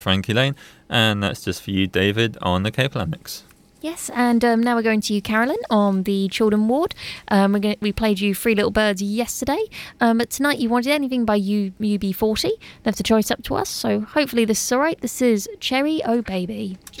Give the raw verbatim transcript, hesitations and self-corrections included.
Frankie Lane, and that's just for you, David, on the K-Plan mix. Yes, and um, now we're going to you, Carolyn, on the Children Ward. Um, we're gonna, we played you Three Little Birds yesterday, um, but tonight you wanted anything by U, U B forty. Left the choice up to us, so hopefully this is all right. This is Cherry Oh Baby.